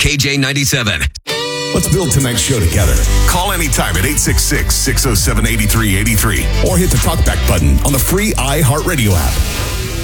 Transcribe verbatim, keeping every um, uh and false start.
K J ninety-seven. Let's build tonight's show together. Call anytime at eight six six, six oh seven, eight three eight three or hit the talkback button on the free iHeartRadio app.